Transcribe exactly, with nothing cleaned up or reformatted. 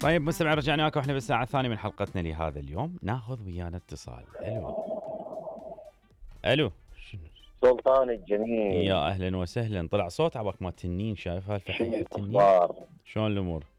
طيب مستمع، رجعنا وياكم احنا بالساعة الثانية من حلقتنا لهذا اليوم. ناخذ ويانا اتصال. الو الو سلطان الجميل، يا اهلا وسهلا. طلع صوت عباك ما تنين، شايف هالفحيحة شنو التنين؟ الاخبار؟ شلون الامور؟